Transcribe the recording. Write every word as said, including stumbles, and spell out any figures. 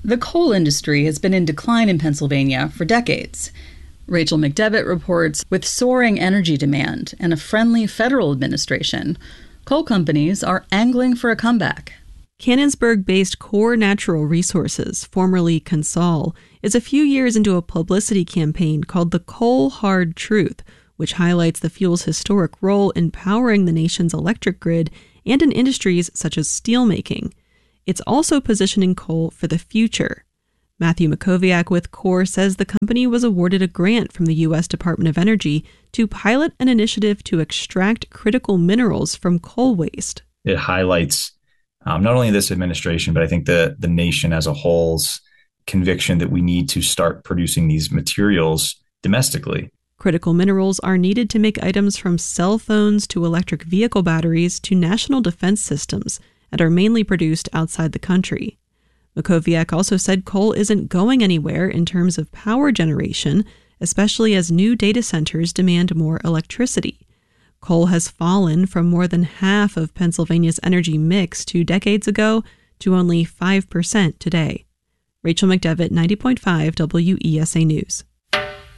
The coal industry has been in decline in Pennsylvania for decades. Rachel McDevitt reports, with soaring energy demand and a friendly federal administration, coal companies are angling for a comeback. Canonsburg-based Core Natural Resources, formerly CONSOL, is a few years into a publicity campaign called The Coal Hard Truth, which highlights the fuel's historic role in powering the nation's electric grid and in industries such as steelmaking. It's also positioning coal for the future. Matthew Makoviak with Core says the company was awarded a grant from the U S Department of Energy to pilot an initiative to extract critical minerals from coal waste. It highlights um, not only this administration, but I think the, the nation as a whole's conviction that we need to start producing these materials domestically. Critical minerals are needed to make items from cell phones to electric vehicle batteries to national defense systems, and are mainly produced outside the country. Makoviak also said coal isn't going anywhere in terms of power generation, especially as new data centers demand more electricity. Coal has fallen from more than half of Pennsylvania's energy mix two decades ago to only five percent today. Rachel McDevitt, ninety point five W E S A News.